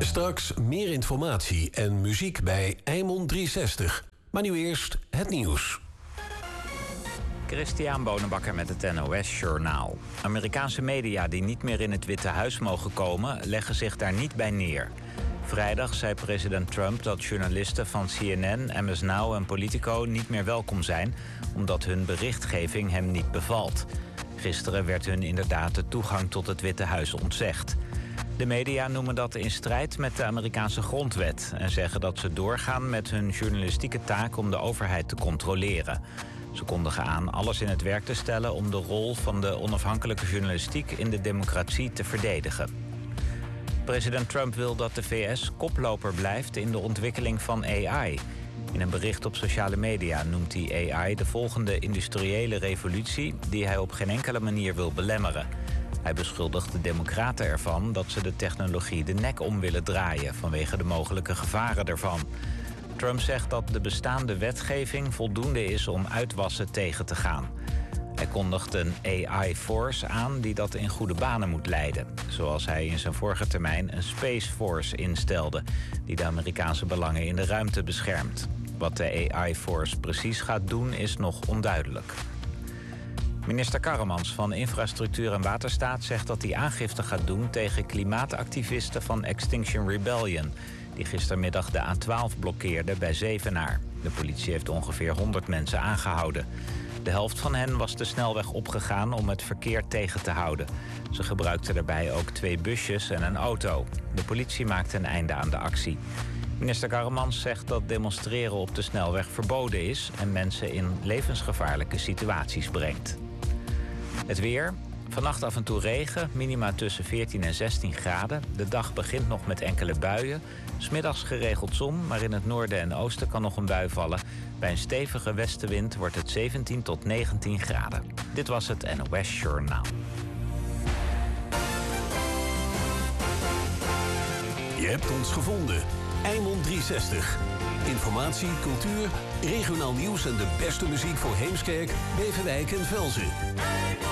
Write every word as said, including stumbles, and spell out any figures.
Straks meer informatie en muziek bij Eimond driehonderdzestig. Maar nu eerst het nieuws. Christian Bonenbakker met het N O S-journaal. Amerikaanse media die niet meer in het Witte Huis mogen komen, leggen zich daar niet bij neer. Vrijdag zei president Trump dat journalisten van C N N, M S Now en Politico niet meer welkom zijn, omdat hun berichtgeving hem niet bevalt. Gisteren werd hun inderdaad de toegang tot het Witte Huis ontzegd. De media noemen dat in strijd met de Amerikaanse grondwet en zeggen dat ze doorgaan met hun journalistieke taak om de overheid te controleren. Ze kondigen aan alles in het werk te stellen om de rol van de onafhankelijke journalistiek in de democratie te verdedigen. President Trump wil dat de V S koploper blijft in de ontwikkeling van A I. In een bericht op sociale media noemt hij A I de volgende industriële revolutie die hij op geen enkele manier wil belemmeren. Hij beschuldigt de democraten ervan dat ze de technologie de nek om willen draaien vanwege de mogelijke gevaren ervan. Trump zegt dat de bestaande wetgeving voldoende is om uitwassen tegen te gaan. Hij kondigt een A I Force aan die dat in goede banen moet leiden. Zoals hij in zijn vorige termijn een Space Force instelde, die de Amerikaanse belangen in de ruimte beschermt. Wat de A I Force precies gaat doen is nog onduidelijk. Minister Karremans van Infrastructuur en Waterstaat zegt dat hij aangifte gaat doen tegen klimaatactivisten van Extinction Rebellion, die gistermiddag de A twaalf blokkeerden bij Zevenaar. De politie heeft ongeveer honderd mensen aangehouden. De helft van hen was de snelweg opgegaan om het verkeer tegen te houden. Ze gebruikten daarbij ook twee busjes en een auto. De politie maakte een einde aan de actie. Minister Karremans zegt dat demonstreren op de snelweg verboden is en mensen in levensgevaarlijke situaties brengt. Het weer. Vannacht af en toe regen, minima tussen veertien en zestien graden. De dag begint nog met enkele buien. 'S Middags geregeld zon, maar in het noorden en oosten kan nog een bui vallen. Bij een stevige westenwind wordt het zeventien tot negentien graden. Dit was het N O S Journaal. Je hebt ons gevonden. Eimond driehonderdzestig. Informatie, cultuur, regionaal nieuws en de beste muziek voor Heemskerk, Beverwijk en Velzen.